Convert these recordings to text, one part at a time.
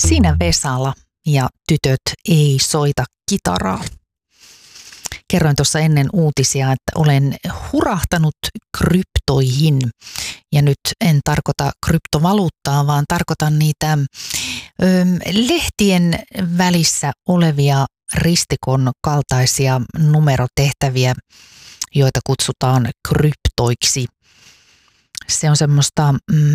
Sinä Vesala ja tytöt ei soita kitaraa. Kerroin tuossa ennen uutisia, että olen hurahtanut kryptoihin. Ja nyt en tarkoita kryptovaluuttaa, vaan tarkoitan niitä lehtien välissä olevia ristikon kaltaisia numerotehtäviä, joita kutsutaan kryptoiksi. Se on semmoista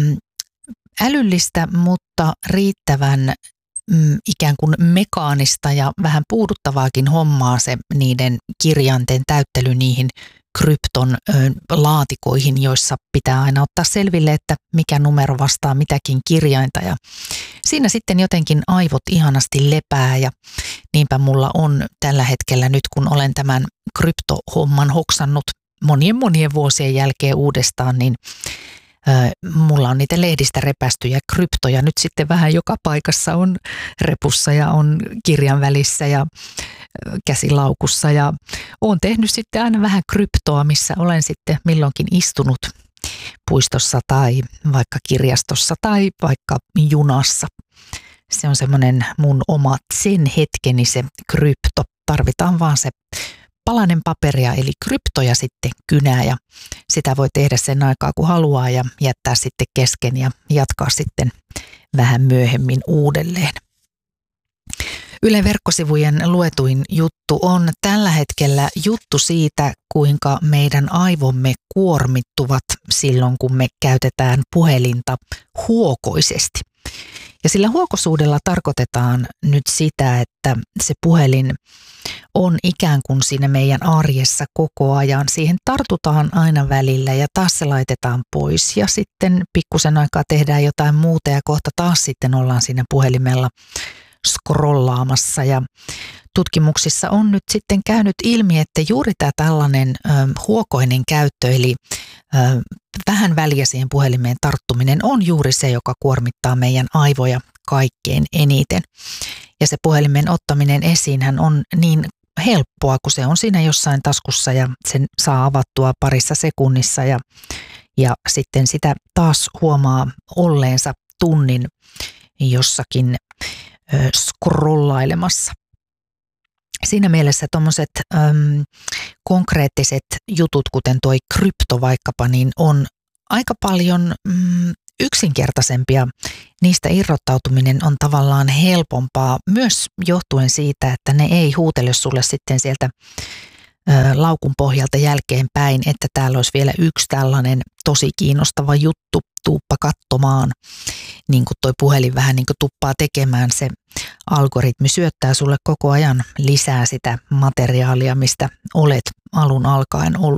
älyllistä, mutta riittävän ikään kuin mekaanista ja vähän puuduttavaakin hommaa se niiden kirjainten täyttely niihin krypton laatikoihin, joissa pitää aina ottaa selville, että mikä numero vastaa mitäkin kirjainta. Ja siinä sitten jotenkin aivot ihanasti lepää ja niinpä mulla on tällä hetkellä nyt, kun olen tämän kryptohomman hoksannut monien vuosien jälkeen uudestaan, niin mulla on niitä lehdistä repästyjä kryptoja nyt sitten vähän joka paikassa, on repussa ja on kirjan välissä ja käsilaukussa ja olen tehnyt sitten aina vähän kryptoa, missä olen sitten milloinkin istunut puistossa tai vaikka kirjastossa tai vaikka junassa. Se on semmoinen mun oma sen hetkeni se krypto. Tarvitaan vaan se palanen paperia eli kryptoja sitten kynää ja sitä voi tehdä sen aikaa kun haluaa ja jättää sitten kesken ja jatkaa sitten vähän myöhemmin uudelleen. Yle verkkosivujen luetuin juttu on tällä hetkellä juttu siitä, kuinka meidän aivomme kuormittuvat silloin, kun me käytetään puhelinta huokoisesti. Ja sillä huokosuudella tarkoitetaan nyt sitä, että se puhelin on ikään kuin siinä meidän arjessa koko ajan. Siihen tartutaan aina välillä ja taas se laitetaan pois ja sitten pikkusen aikaa tehdään jotain muuta ja kohta taas sitten ollaan siinä puhelimella scrollaamassa. Ja tutkimuksissa on nyt sitten käynyt ilmi, että juuri tämä tällainen huokoinen käyttö eli vähän väliä siihen puhelimeen tarttuminen on juuri se, joka kuormittaa meidän aivoja kaikkein eniten. Ja se puhelimen ottaminen esiinhän on niin helppoa, kun se on siinä jossain taskussa ja sen saa avattua parissa sekunnissa ja sitten sitä taas huomaa olleensa tunnin jossakin scrollailemassa. Siinä mielessä tuommoiset konkreettiset jutut, kuten tuo krypto vaikkapa, niin on aika paljon yksinkertaisempia. Niistä irrottautuminen on tavallaan helpompaa myös johtuen siitä, että ne ei huutele sulle sitten sieltä laukun pohjalta jälkeenpäin, että täällä olisi vielä yksi tällainen tosi kiinnostava juttu, tuuppa katsomaan, niin kuin toi puhelin vähän niin kuin tuppaa tekemään, se algoritmi syöttää sulle koko ajan lisää sitä materiaalia, mistä olet alun alkaen ollut